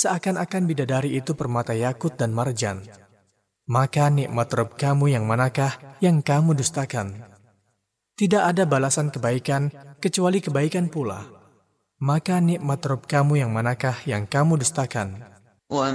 seakan-akan bidadari itu permata yakut dan marjan. Maka nikmat Rabb kamu yang manakah yang kamu dustakan? Tidak ada balasan kebaikan kecuali kebaikan pula. Maka nikmat Rabb kamu yang manakah yang kamu dustakan?